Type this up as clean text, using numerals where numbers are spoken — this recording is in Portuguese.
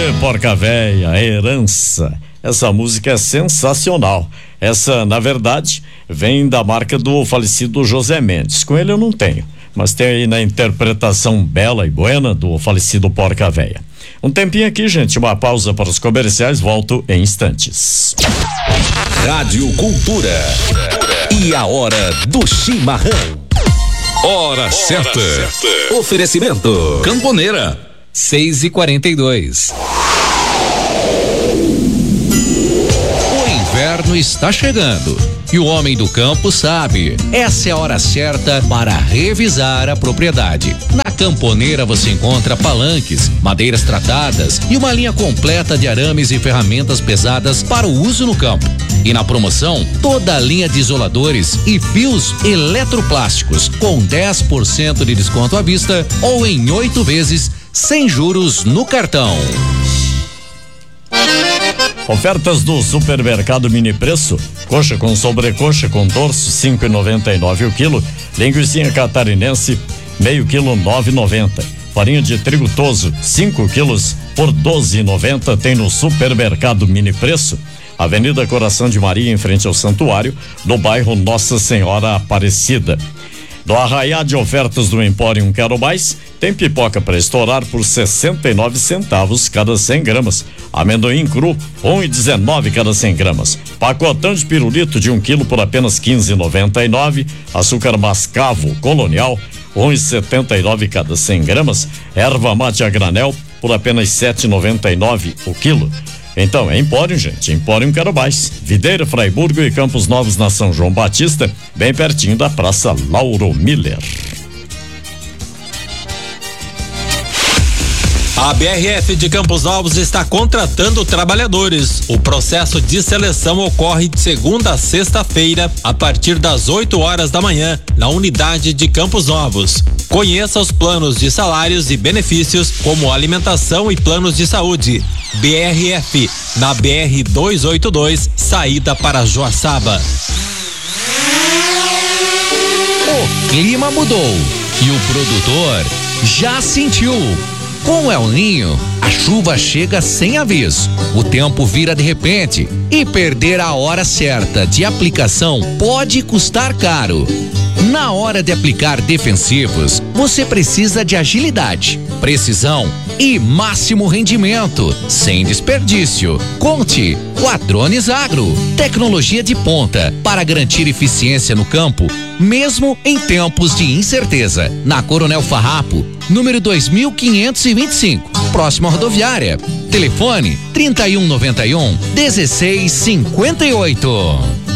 Porca Véia, Herança. Essa música é sensacional. Essa, na verdade, vem da marca do falecido José Mendes. Com ele eu não tenho, mas tem aí na interpretação bela e buena do falecido Porca Véia. Um tempinho aqui, gente, uma pausa para os comerciais, volto em instantes. Rádio Cultura. E a hora do chimarrão. Hora certa. Oferecimento Camponeira. 6h42. O inverno está chegando e o homem do campo sabe. Essa é a hora certa para revisar a propriedade. Na Camponeira você encontra palanques, madeiras tratadas e uma linha completa de arames e ferramentas pesadas para o uso no campo. E na promoção, toda a linha de isoladores e fios eletroplásticos com 10% de desconto à vista ou em 8 vezes sem juros no cartão. Ofertas do Supermercado Mini Preço: coxa com sobrecoxa com dorso 5,99 o quilo, linguiça catarinense meio quilo 9,90, farinha de trigo toso 5 quilos por 12,90 tem no Supermercado Mini Preço, Avenida Coração de Maria, em frente ao Santuário, no bairro Nossa Senhora Aparecida. Do arraiá de ofertas do Empório Quero Mais, tem pipoca para estourar por 69 centavos cada 100 gramas. Amendoim cru, 1,19 cada 100 gramas. Pacotão de pirulito de 1 quilo por apenas 15,99. Açúcar mascavo colonial, 1,79 cada 100 gramas. Erva mate a granel por apenas 7,99 o quilo. Então, é Empório, gente. Empório Quero Mais. Videira, Fraiburgo e Campos Novos na São João Batista, bem pertinho da Praça Lauro Miller. A BRF de Campos Novos está contratando trabalhadores. O processo de seleção ocorre de segunda a sexta-feira, a partir das 8 horas da manhã, na unidade de Campos Novos. Conheça os planos de salários e benefícios, como alimentação e planos de saúde. BRF, na BR 282, saída para Joaçaba. O clima mudou e o produtor já sentiu. Com o El Ninho, a chuva chega sem aviso, o tempo vira de repente e perder a hora certa de aplicação pode custar caro. Na hora de aplicar defensivos, você precisa de agilidade, precisão e máximo rendimento, sem desperdício. Conte com a Drones Agro, tecnologia de ponta para garantir eficiência no campo, mesmo em tempos de incerteza. Na Coronel Farrapo, número 2525, próxima à rodoviária. Telefone 3191 1658.